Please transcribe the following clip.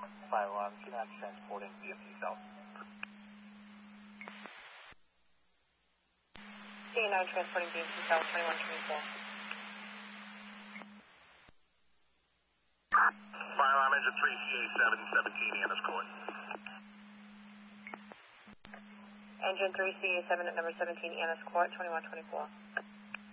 Fire alarm, T9 transporting DMT South. T9 transporting DMT South, 2124. Fire alarm, engine 3, CA7, 17, Anna's Court. Engine 3, CA7 at number 17, Anna's Court, 2124.